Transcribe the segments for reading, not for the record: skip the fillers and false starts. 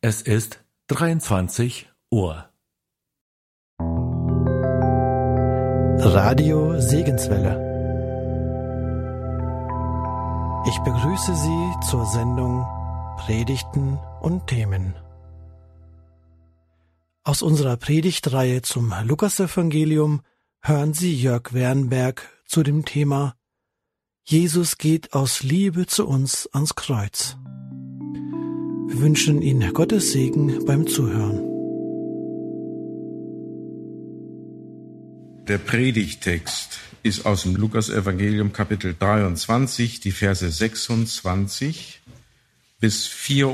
Es ist 23 Uhr. Radio Segenswelle. Ich begrüße Sie zur Sendung Predigten und Themen. Aus unserer Predigtreihe zum Lukasevangelium hören Sie Jörg Wernberg zu dem Thema Jesus geht aus Liebe zu uns ans Kreuz. Wir wünschen Ihnen Gottes Segen beim Zuhören. Der Predigttext ist aus dem Lukasevangelium Kapitel 23, die Verse 26 bis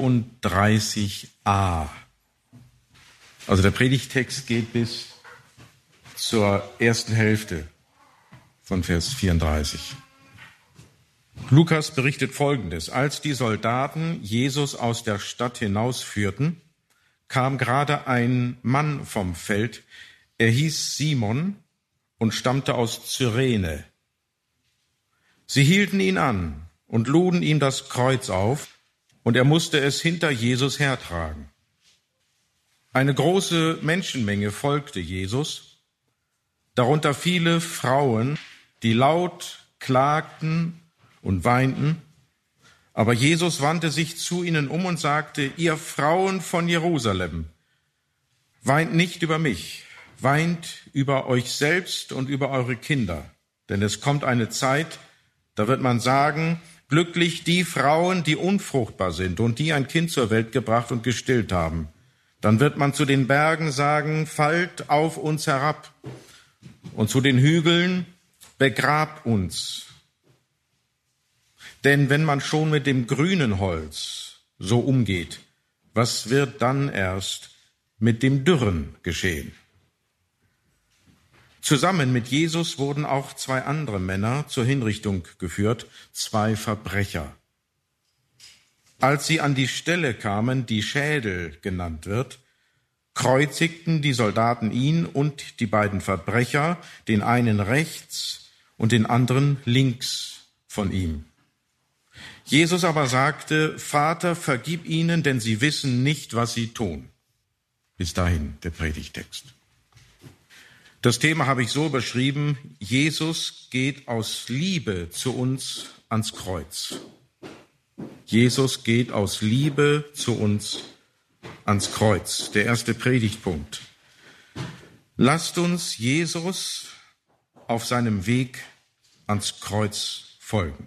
34a. Also der Predigttext geht bis zur ersten Hälfte von Vers 34. Lukas berichtet Folgendes: Als die Soldaten Jesus aus der Stadt hinausführten, kam gerade ein Mann vom Feld. Er hieß Simon und stammte aus Cyrene. Sie hielten ihn an und luden ihm das Kreuz auf, und er musste es hinter Jesus hertragen. Eine große Menschenmenge folgte Jesus, darunter viele Frauen, die laut klagten und weinten. Aber Jesus wandte sich zu ihnen um und sagte: Ihr Frauen von Jerusalem, weint nicht über mich, weint über euch selbst und über eure Kinder. Denn es kommt eine Zeit, da wird man sagen: Glücklich die Frauen, die unfruchtbar sind und die ein Kind zur Welt gebracht und gestillt haben. Dann wird man zu den Bergen sagen: Fallt auf uns herab, und zu den Hügeln: Begrabt uns. Denn wenn man schon mit dem grünen Holz so umgeht, was wird dann erst mit dem dürren geschehen? Zusammen mit Jesus wurden auch zwei andere Männer zur Hinrichtung geführt, zwei Verbrecher. Als sie an die Stelle kamen, die Schädel genannt wird, kreuzigten die Soldaten ihn und die beiden Verbrecher, den einen rechts und den anderen links von ihm. Jesus aber sagte: Vater, vergib ihnen, denn sie wissen nicht, was sie tun. Bis dahin der Predigtext. Das Thema habe ich so beschrieben: Jesus geht aus Liebe zu uns ans Kreuz. Jesus geht aus Liebe zu uns ans Kreuz. Der erste Predigtpunkt. Lasst uns Jesus auf seinem Weg ans Kreuz folgen.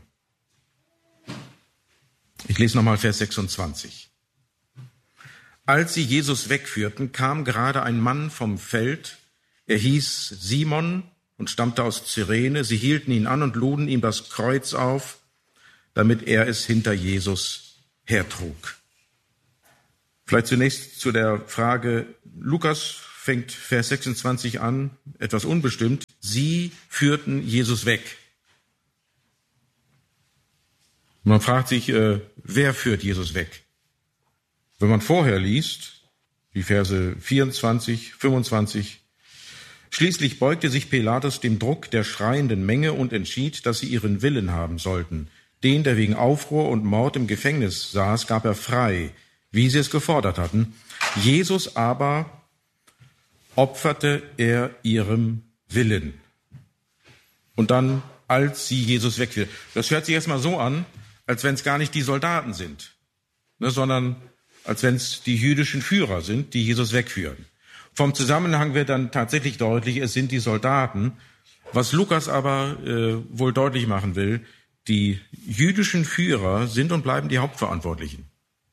Ich lese nochmal Vers 26. Als sie Jesus wegführten, kam gerade ein Mann vom Feld. Er hieß Simon und stammte aus Cyrene. Sie hielten ihn an und luden ihm das Kreuz auf, damit er es hinter Jesus hertrug. Vielleicht zunächst zu der Frage: Lukas fängt Vers 26 an, etwas unbestimmt. Sie führten Jesus weg. Man fragt sich, wer führt Jesus weg? Wenn man vorher liest, die Verse 24, 25, schließlich beugte sich Pilatus dem Druck der schreienden Menge und entschied, dass sie ihren Willen haben sollten. Den, der wegen Aufruhr und Mord im Gefängnis saß, gab er frei, wie sie es gefordert hatten. Jesus aber opferte er ihrem Willen. Und dann, als sie Jesus wegführten. Das hört sich erstmal so an, als wenn es gar nicht die Soldaten sind, sondern als wenn es die jüdischen Führer sind, die Jesus wegführen. Vom Zusammenhang wird dann tatsächlich deutlich, es sind die Soldaten. Was Lukas aber wohl deutlich machen will: Die jüdischen Führer sind und bleiben die Hauptverantwortlichen.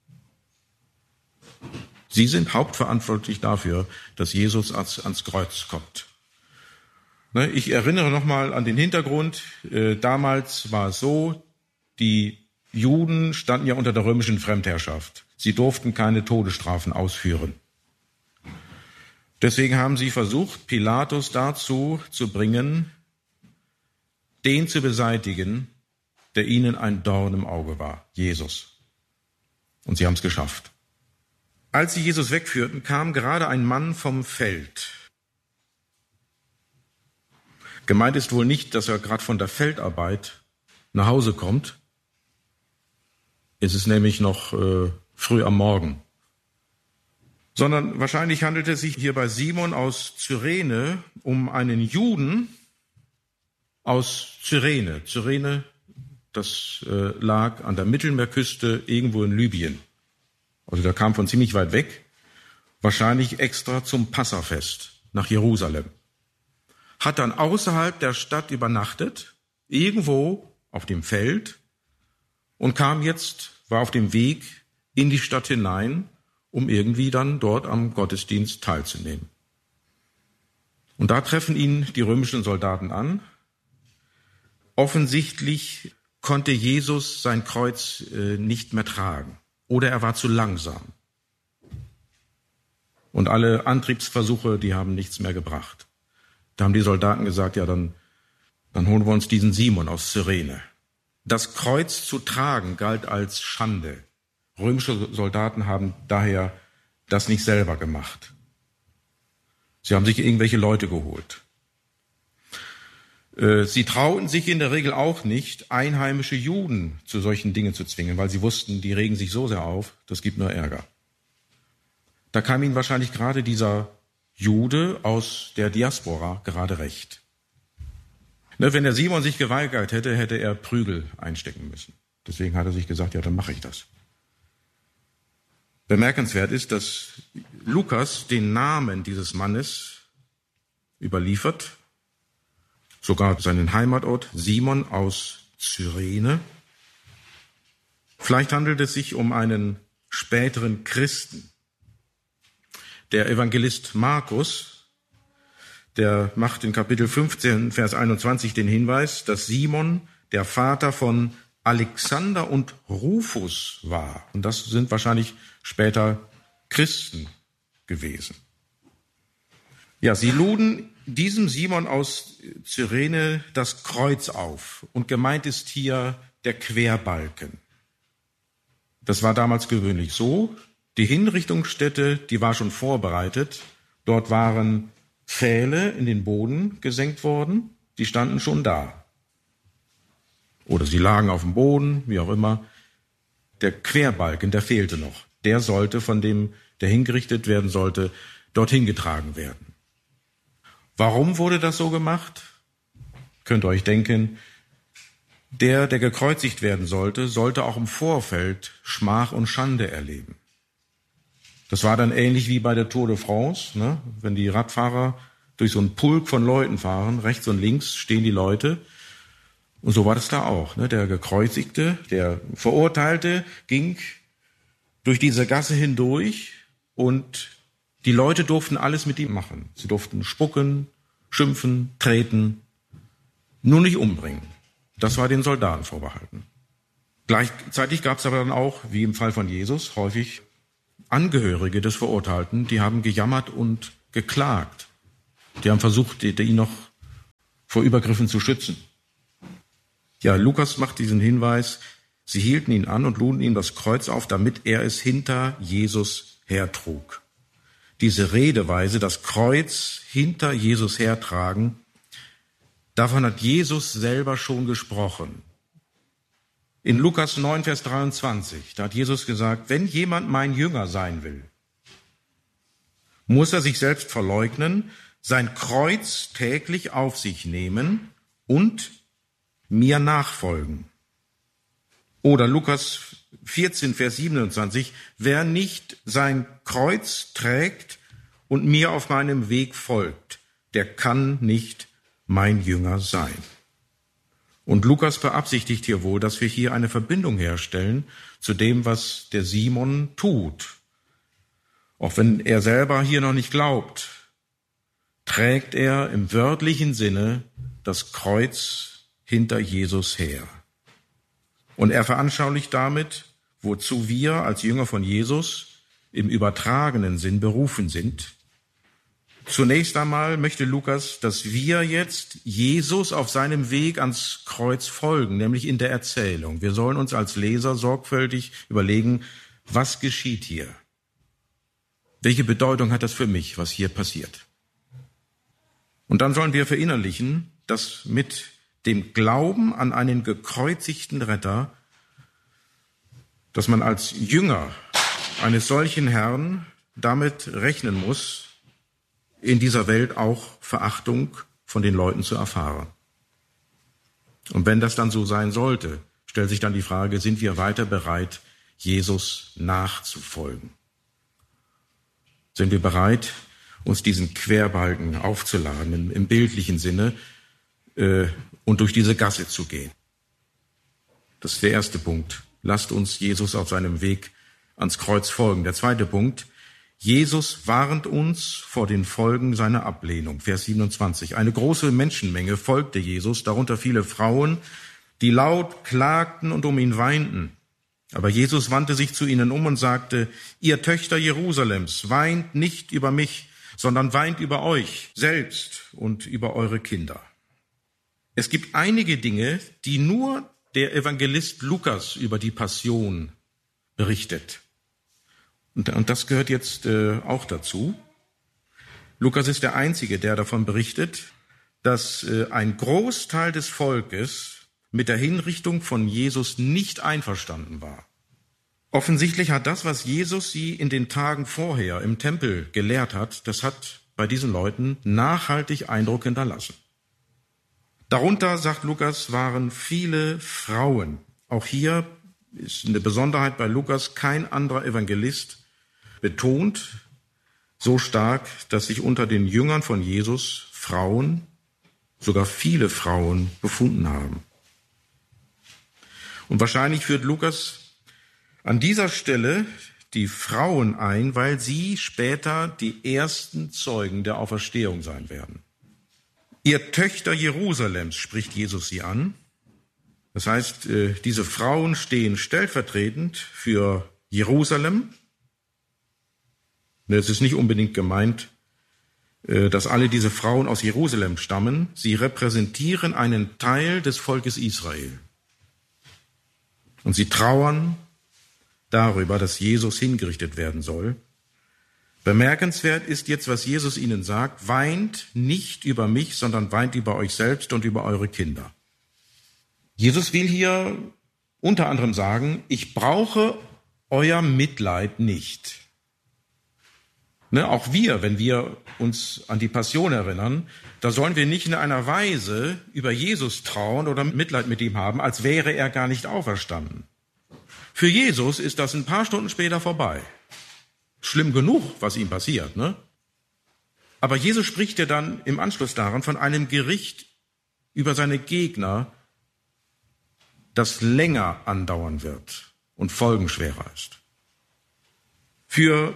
Sie sind hauptverantwortlich dafür, dass Jesus ans Kreuz kommt. Ich erinnere nochmal an den Hintergrund. Damals war es so, die Juden standen ja unter der römischen Fremdherrschaft. Sie durften keine Todesstrafen ausführen. Deswegen haben sie versucht, Pilatus dazu zu bringen, den zu beseitigen, der ihnen ein Dorn im Auge war, Jesus. Und sie haben es geschafft. Als sie Jesus wegführten, kam gerade ein Mann vom Feld. Gemeint ist wohl nicht, dass er gerade von der Feldarbeit nach Hause kommt. Es ist nämlich noch früh am Morgen. sondern wahrscheinlich handelt es sich hier bei Simon aus Cyrene um einen Juden aus Cyrene. Cyrene, das lag an der Mittelmeerküste irgendwo in Libyen. Also der kam von ziemlich weit weg, wahrscheinlich extra zum Passafest nach Jerusalem. Hat dann außerhalb der Stadt übernachtet, irgendwo auf dem Feld, und war auf dem Weg in die Stadt hinein, um irgendwie dann dort am Gottesdienst teilzunehmen. Und da treffen ihn die römischen Soldaten an. Offensichtlich konnte Jesus sein Kreuz nicht mehr tragen oder er war zu langsam. Und alle Antriebsversuche, die haben nichts mehr gebracht. Da haben die Soldaten gesagt, ja, dann holen wir uns diesen Simon aus Cyrene. Das Kreuz zu tragen galt als Schande. Römische Soldaten haben daher das nicht selber gemacht. Sie haben sich irgendwelche Leute geholt. Sie trauten sich in der Regel auch nicht, einheimische Juden zu solchen Dingen zu zwingen, weil sie wussten, die regen sich so sehr auf, das gibt nur Ärger. Da kam ihnen wahrscheinlich gerade dieser Jude aus der Diaspora gerade recht. Wenn der Simon sich geweigert hätte, hätte er Prügel einstecken müssen. Deswegen hat er sich gesagt, ja, dann mache ich das. Bemerkenswert ist, dass Lukas den Namen dieses Mannes überliefert, sogar seinen Heimatort, Simon aus Cyrene. Vielleicht handelt es sich um einen späteren Christen. Der Evangelist Markus, der macht in Kapitel 15, Vers 21 den Hinweis, dass Simon der Vater von Alexander und Rufus war. Und das sind wahrscheinlich später Christen gewesen. Ja, sie luden diesem Simon aus Cyrene das Kreuz auf. Und gemeint ist hier der Querbalken. Das war damals gewöhnlich so. Die Hinrichtungsstätte, die war schon vorbereitet. Dort waren Pfähle in den Boden gesenkt worden. Die standen schon da. Oder sie lagen auf dem Boden, wie auch immer. Der Querbalken, der fehlte noch. Der sollte von dem, der hingerichtet werden sollte, dorthin getragen werden. Warum wurde das so gemacht? Könnt ihr euch denken, der gekreuzigt werden sollte auch im Vorfeld Schmach und Schande erleben. Das war dann ähnlich wie bei der Tour de France, ne? Wenn die Radfahrer durch so einen Pulk von Leuten fahren, rechts und links stehen die Leute. Und so war das da auch. Ne? Der Gekreuzigte, der Verurteilte ging durch diese Gasse hindurch und die Leute durften alles mit ihm machen. Sie durften spucken, schimpfen, treten, nur nicht umbringen. Das war den Soldaten vorbehalten. Gleichzeitig gab es aber dann auch, wie im Fall von Jesus, häufig Angehörige des Verurteilten, die haben gejammert und geklagt. Die haben versucht, ihn noch vor Übergriffen zu schützen. Ja, Lukas macht diesen Hinweis, sie hielten ihn an und luden ihm das Kreuz auf, damit er es hinter Jesus hertrug. Diese Redeweise, das Kreuz hinter Jesus hertragen, davon hat Jesus selber schon gesprochen. In Lukas 9, Vers 23, da hat Jesus gesagt, wenn jemand mein Jünger sein will, muss er sich selbst verleugnen, sein Kreuz täglich auf sich nehmen und mir nachfolgen. Oder Lukas 14, Vers 27, wer nicht sein Kreuz trägt und mir auf meinem Weg folgt, der kann nicht mein Jünger sein. Und Lukas beabsichtigt hier wohl, dass wir hier eine Verbindung herstellen zu dem, was der Simon tut. Auch wenn er selber hier noch nicht glaubt, trägt er im wörtlichen Sinne das Kreuz hinter Jesus her. Und er veranschaulicht damit, wozu wir als Jünger von Jesus im übertragenen Sinn berufen sind. Zunächst einmal möchte Lukas, dass wir jetzt Jesus auf seinem Weg ans Kreuz folgen, nämlich in der Erzählung. Wir sollen uns als Leser sorgfältig überlegen, was geschieht hier? Welche Bedeutung hat das für mich, was hier passiert? Und dann sollen wir verinnerlichen, dass mit dem Glauben an einen gekreuzigten Retter, dass man als Jünger eines solchen Herrn damit rechnen muss, in dieser Welt auch Verachtung von den Leuten zu erfahren. Und wenn das dann so sein sollte, stellt sich dann die Frage, sind wir weiter bereit, Jesus nachzufolgen? Sind wir bereit, uns diesen Querbalken aufzuladen, im bildlichen Sinne, und durch diese Gasse zu gehen? Das ist der erste Punkt. Lasst uns Jesus auf seinem Weg ans Kreuz folgen. Der zweite Punkt. Jesus warnt uns vor den Folgen seiner Ablehnung. Vers 27. Eine große Menschenmenge folgte Jesus, darunter viele Frauen, die laut klagten und um ihn weinten. Aber Jesus wandte sich zu ihnen um und sagte, ihr Töchter Jerusalems, weint nicht über mich, sondern weint über euch selbst und über eure Kinder. Es gibt einige Dinge, die nur der Evangelist Lukas über die Passion berichtet. Und das gehört jetzt auch dazu. Lukas ist der Einzige, der davon berichtet, dass ein Großteil des Volkes mit der Hinrichtung von Jesus nicht einverstanden war. Offensichtlich hat das, was Jesus sie in den Tagen vorher im Tempel gelehrt hat, das hat bei diesen Leuten nachhaltig Eindruck hinterlassen. Darunter, sagt Lukas, waren viele Frauen. Auch hier ist eine Besonderheit bei Lukas, kein anderer Evangelist betont so stark, dass sich unter den Jüngern von Jesus Frauen, sogar viele Frauen, befunden haben. Und wahrscheinlich führt Lukas an dieser Stelle die Frauen ein, weil sie später die ersten Zeugen der Auferstehung sein werden. Ihr Töchter Jerusalems, spricht Jesus sie an. Das heißt, diese Frauen stehen stellvertretend für Jerusalem. Es ist nicht unbedingt gemeint, dass alle diese Frauen aus Jerusalem stammen. Sie repräsentieren einen Teil des Volkes Israel. Und sie trauern darüber, dass Jesus hingerichtet werden soll. Bemerkenswert ist jetzt, was Jesus ihnen sagt, weint nicht über mich, sondern weint über euch selbst und über eure Kinder. Jesus will hier unter anderem sagen, ich brauche euer Mitleid nicht. Auch wir, wenn wir uns an die Passion erinnern, da sollen wir nicht in einer Weise über Jesus trauern oder Mitleid mit ihm haben, als wäre er gar nicht auferstanden. Für Jesus ist das ein paar Stunden später vorbei. Schlimm genug, was ihm passiert, ne? Aber Jesus spricht ja dann im Anschluss daran von einem Gericht über seine Gegner, das länger andauern wird und folgenschwerer ist. Für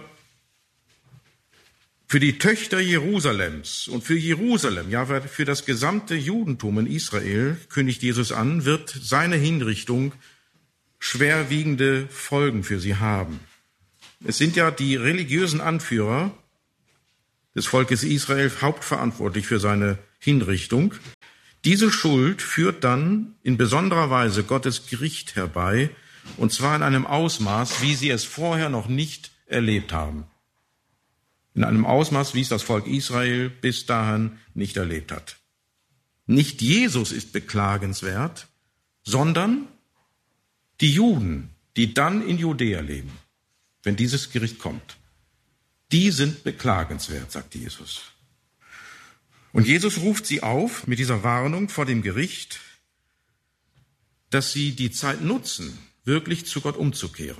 die Töchter Jerusalems und für Jerusalem, ja für das gesamte Judentum in Israel, kündigt Jesus an, wird seine Hinrichtung schwerwiegende Folgen für sie haben. Es sind ja die religiösen Anführer des Volkes Israel hauptverantwortlich für seine Hinrichtung. Diese Schuld führt dann in besonderer Weise Gottes Gericht herbei, und zwar in einem Ausmaß, wie sie es vorher noch nicht erlebt haben. In einem Ausmaß, wie es das Volk Israel bis dahin nicht erlebt hat. Nicht Jesus ist beklagenswert, sondern die Juden, die dann in Judäa leben, wenn dieses Gericht kommt. Die sind beklagenswert, sagt Jesus. Und Jesus ruft sie auf mit dieser Warnung vor dem Gericht, dass sie die Zeit nutzen, wirklich zu Gott umzukehren.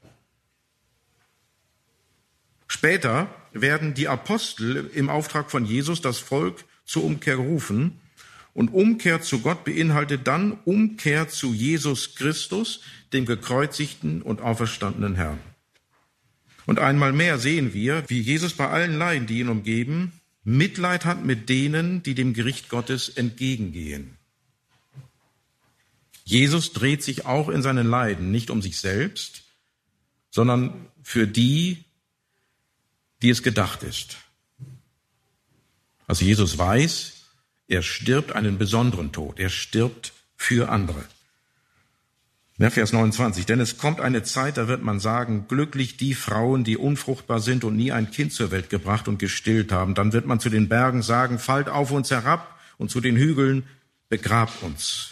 Später werden die Apostel im Auftrag von Jesus das Volk zur Umkehr rufen. Und Umkehr zu Gott beinhaltet dann Umkehr zu Jesus Christus, dem gekreuzigten und auferstandenen Herrn. Und einmal mehr sehen wir, wie Jesus bei allen Leiden, die ihn umgeben, Mitleid hat mit denen, die dem Gericht Gottes entgegengehen. Jesus dreht sich auch in seinen Leiden nicht um sich selbst, sondern für die es gedacht ist. Also Jesus weiß, er stirbt einen besonderen Tod. Er stirbt für andere. Ja, Vers 29. Denn es kommt eine Zeit, da wird man sagen, glücklich die Frauen, die unfruchtbar sind und nie ein Kind zur Welt gebracht und gestillt haben. Dann wird man zu den Bergen sagen, fallt auf uns herab, und zu den Hügeln, begrabt uns.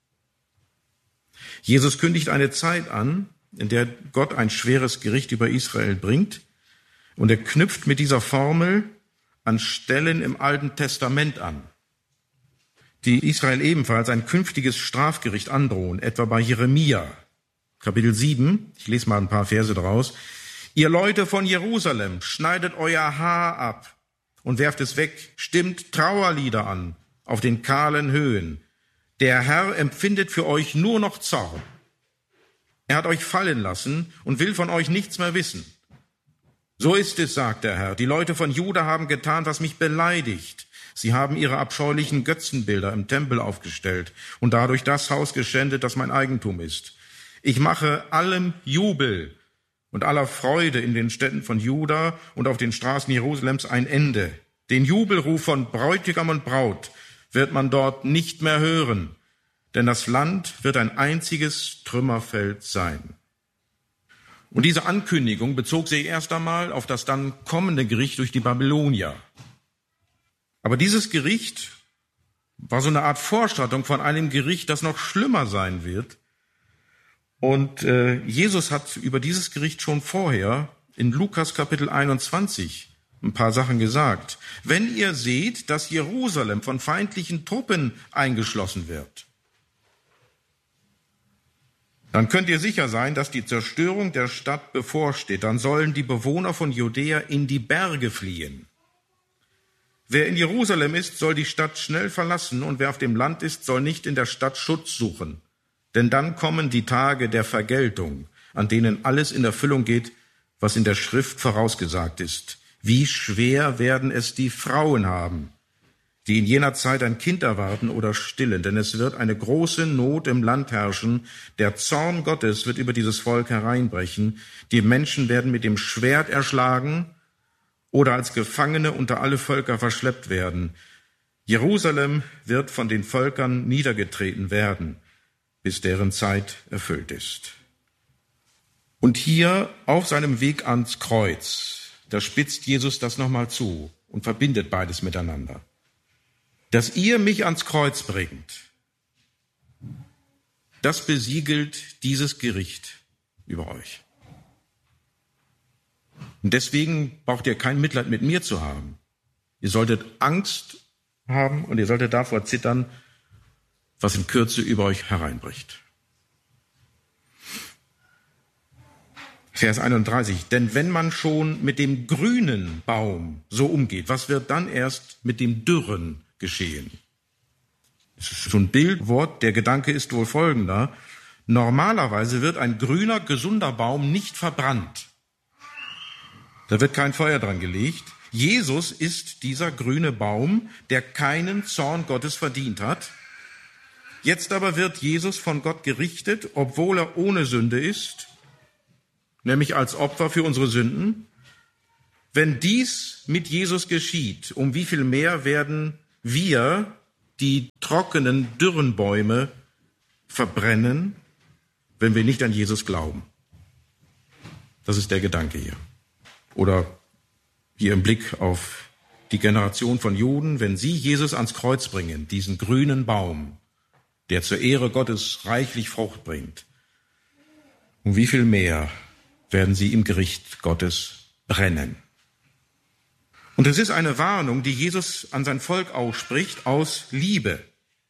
Jesus kündigt eine Zeit an, in der Gott ein schweres Gericht über Israel bringt. Und er knüpft mit dieser Formel an Stellen im Alten Testament an, die Israel ebenfalls ein künftiges Strafgericht androhen, etwa bei Jeremia, Kapitel 7, ich lese mal ein paar Verse daraus. Ihr Leute von Jerusalem, schneidet euer Haar ab und werft es weg, stimmt Trauerlieder an auf den kahlen Höhen. Der Herr empfindet für euch nur noch Zorn. Er hat euch fallen lassen und will von euch nichts mehr wissen. So ist es, sagt der Herr. Die Leute von Juda haben getan, was mich beleidigt. Sie haben ihre abscheulichen Götzenbilder im Tempel aufgestellt und dadurch das Haus geschändet, das mein Eigentum ist. Ich mache allem Jubel und aller Freude in den Städten von Juda und auf den Straßen Jerusalems ein Ende. Den Jubelruf von Bräutigam und Braut wird man dort nicht mehr hören, denn das Land wird ein einziges Trümmerfeld sein. Und diese Ankündigung bezog sich erst einmal auf das dann kommende Gericht durch die Babylonier. Aber dieses Gericht war so eine Art Vorstattung von einem Gericht, das noch schlimmer sein wird. Und Jesus hat über dieses Gericht schon vorher in Lukas Kapitel 21 ein paar Sachen gesagt. Wenn ihr seht, dass Jerusalem von feindlichen Truppen eingeschlossen wird, dann könnt ihr sicher sein, dass die Zerstörung der Stadt bevorsteht. Dann sollen die Bewohner von Judäa in die Berge fliehen. Wer in Jerusalem ist, soll die Stadt schnell verlassen, und wer auf dem Land ist, soll nicht in der Stadt Schutz suchen. Denn dann kommen die Tage der Vergeltung, an denen alles in Erfüllung geht, was in der Schrift vorausgesagt ist. Wie schwer werden es die Frauen haben, die in jener Zeit ein Kind erwarten oder stillen, denn es wird eine große Not im Land herrschen. Der Zorn Gottes wird über dieses Volk hereinbrechen. Die Menschen werden mit dem Schwert erschlagen oder als Gefangene unter alle Völker verschleppt werden. Jerusalem wird von den Völkern niedergetreten werden, bis deren Zeit erfüllt ist. Und hier auf seinem Weg ans Kreuz, da spitzt Jesus das nochmal zu und verbindet beides miteinander. Dass ihr mich ans Kreuz bringt, das besiegelt dieses Gericht über euch. Und deswegen braucht ihr kein Mitleid mit mir zu haben. Ihr solltet Angst haben und ihr solltet davor zittern, was in Kürze über euch hereinbricht. Vers 31. Denn wenn man schon mit dem grünen Baum so umgeht, was wird dann erst mit dem dürren geschehen? Das ist so ein Bildwort, der Gedanke ist wohl folgender. Normalerweise wird ein grüner, gesunder Baum nicht verbrannt. Da wird kein Feuer dran gelegt. Jesus ist dieser grüne Baum, der keinen Zorn Gottes verdient hat. Jetzt aber wird Jesus von Gott gerichtet, obwohl er ohne Sünde ist, nämlich als Opfer für unsere Sünden. Wenn dies mit Jesus geschieht, um wie viel mehr werden wir die trockenen, dürren Bäume verbrennen, wenn wir nicht an Jesus glauben? Das ist der Gedanke hier. Oder hier im Blick auf die Generation von Juden, wenn sie Jesus ans Kreuz bringen, diesen grünen Baum, der zur Ehre Gottes reichlich Frucht bringt, um wie viel mehr werden sie im Gericht Gottes brennen. Und es ist eine Warnung, die Jesus an sein Volk ausspricht, aus Liebe.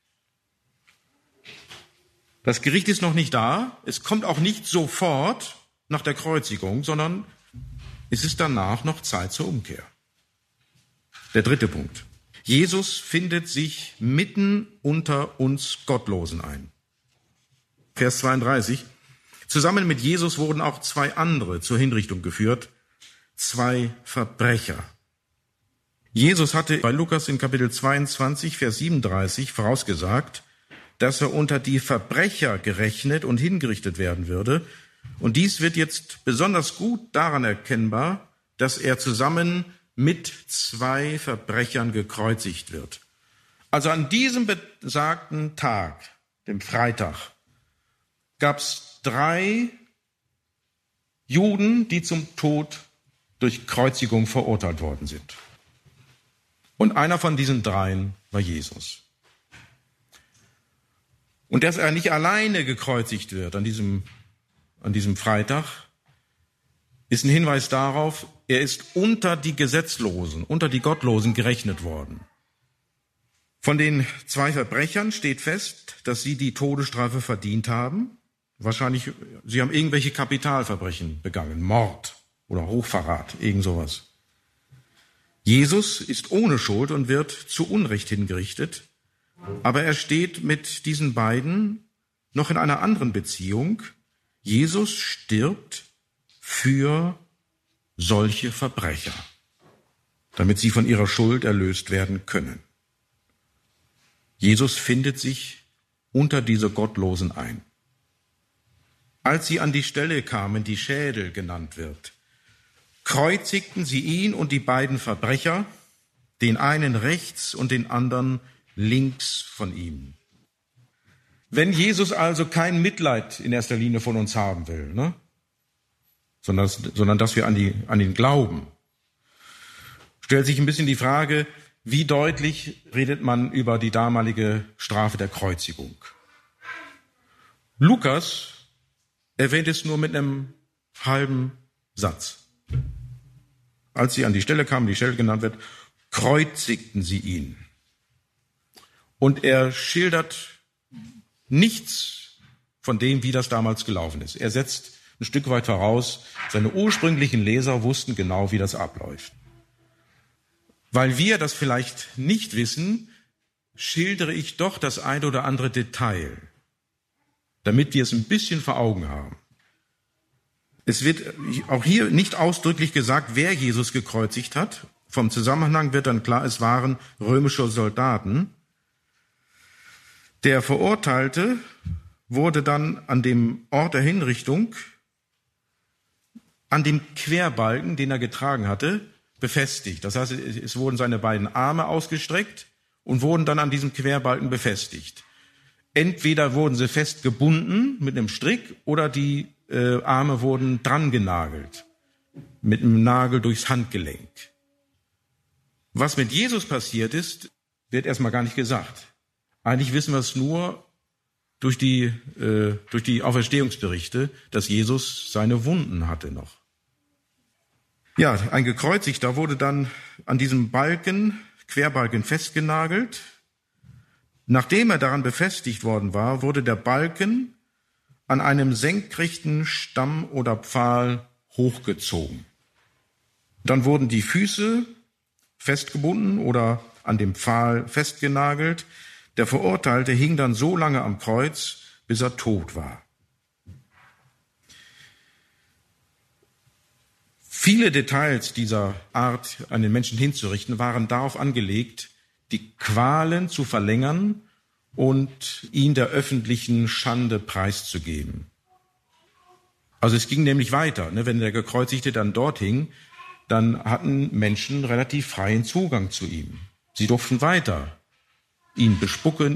Das Gericht ist noch nicht da, es kommt auch nicht sofort nach der Kreuzigung, sondern es ist danach noch Zeit zur Umkehr. Der dritte Punkt. Jesus findet sich mitten unter uns Gottlosen ein. Vers 32. Zusammen mit Jesus wurden auch zwei andere zur Hinrichtung geführt, zwei Verbrecher. Jesus hatte bei Lukas in Kapitel 22, Vers 37 vorausgesagt, dass er unter die Verbrecher gerechnet und hingerichtet werden würde. Und dies wird jetzt besonders gut daran erkennbar, dass er zusammen mit zwei Verbrechern gekreuzigt wird. Also an diesem besagten Tag, dem Freitag, gab es 3 Juden, die zum Tod durch Kreuzigung verurteilt worden sind. Und einer von diesen 3 war Jesus. Und dass er nicht alleine gekreuzigt wird an diesem Freitag, ist ein Hinweis darauf, er ist unter die Gesetzlosen, unter die Gottlosen gerechnet worden. Von den 2 Verbrechern steht fest, dass sie die Todesstrafe verdient haben. Wahrscheinlich, sie haben irgendwelche Kapitalverbrechen begangen, Mord oder Hochverrat, irgend sowas. Jesus ist ohne Schuld und wird zu Unrecht hingerichtet, aber er steht mit diesen beiden noch in einer anderen Beziehung. Jesus stirbt für solche Verbrecher, damit sie von ihrer Schuld erlöst werden können. Jesus findet sich unter diese Gottlosen ein. Als sie an die Stelle kamen, die Schädel genannt wird, kreuzigten sie ihn und die beiden Verbrecher, den einen rechts und den anderen links von ihm. Wenn Jesus also kein Mitleid in erster Linie von uns haben will, sondern dass wir an ihn glauben, stellt sich ein bisschen die Frage, wie deutlich redet man über die damalige Strafe der Kreuzigung? Lukas erwähnt es nur mit einem halben Satz. Als sie an die Stelle kamen, die Stelle genannt wird, kreuzigten sie ihn. Und er schildert nichts von dem, wie das damals gelaufen ist. Er setzt ein Stück weit voraus, seine ursprünglichen Leser wussten genau, wie das abläuft. Weil wir das vielleicht nicht wissen, schildere ich doch das ein oder andere Detail, damit wir es ein bisschen vor Augen haben. Es wird auch hier nicht ausdrücklich gesagt, wer Jesus gekreuzigt hat. Vom Zusammenhang wird dann klar, es waren römische Soldaten. Der Verurteilte wurde dann an dem Ort der Hinrichtung, an dem Querbalken, den er getragen hatte, befestigt. Das heißt, es wurden seine beiden Arme ausgestreckt und wurden dann an diesem Querbalken befestigt. Entweder wurden sie fest gebunden mit einem Strick oder die Arme wurden dran genagelt mit einem Nagel durchs Handgelenk. Was mit Jesus passiert ist, wird erstmal gar nicht gesagt. Eigentlich wissen wir es nur durch die Auferstehungsberichte, dass Jesus seine Wunden hatte noch. Ja, ein Gekreuzigter wurde dann an diesem Querbalken festgenagelt. Nachdem er daran befestigt worden war, wurde der Balken an einem senkrechten Stamm oder Pfahl hochgezogen. Dann wurden die Füße festgebunden oder an dem Pfahl festgenagelt. Der Verurteilte hing dann so lange am Kreuz, bis er tot war. Viele Details dieser Art, an den Menschen hinzurichten, waren darauf angelegt, die Qualen zu verlängern und ihn der öffentlichen Schande preiszugeben. Also es ging nämlich weiter. Wenn der Gekreuzigte dann dort hing, dann hatten Menschen relativ freien Zugang zu ihm. Sie durften weiter ihn bespucken,